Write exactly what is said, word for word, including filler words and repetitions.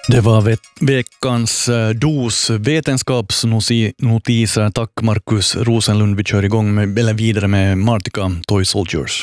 Det var ve- veckans eh, dos vetenskapsnotiser. Tack Markus Rosenlund. Vi kör igång med, eller vidare med Martika Toy Soldiers.